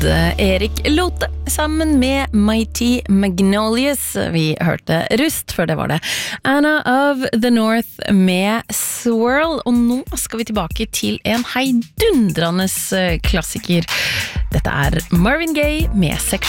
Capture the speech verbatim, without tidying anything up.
Erik Lote sammen med Mighty Magnolias. Vi hørte Rust, før det var det Anna of the North med Swirl. Og nå skal vi tilbake til en heidundrende klassiker. Dette er Marvin Gaye med Sexual